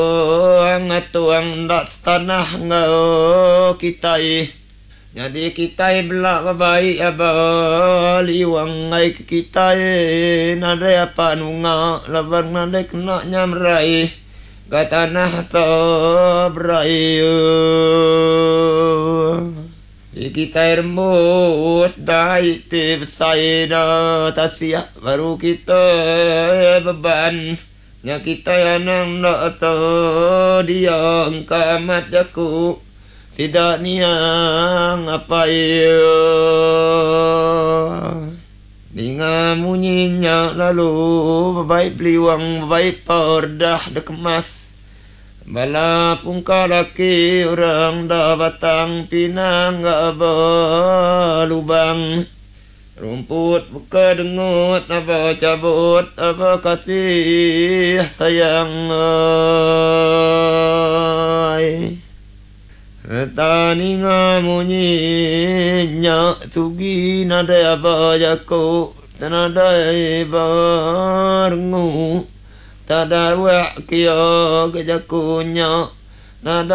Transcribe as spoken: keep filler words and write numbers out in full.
ang tuang dak tanah ngau kitai jadi kitai belak babai aba liwang ngai kitai nade apa nunga labang nade kena nyamrai ka tanah to brai di kitai rembus dai te besai da tasia baru kita beban nya kita yang nak tahu dia engkamat jaku tidak niang apa iyo dengan munyinya lalu baik beliwang baik perdah dekemas bala pungka laki orang dah batang pinang aba lubang rumput buka dengut apa cabut apa kasih sayang ay tani ngamunyi nyak tugi nada apa jaku tanada barngu tada wak kio ke jaku nyak nada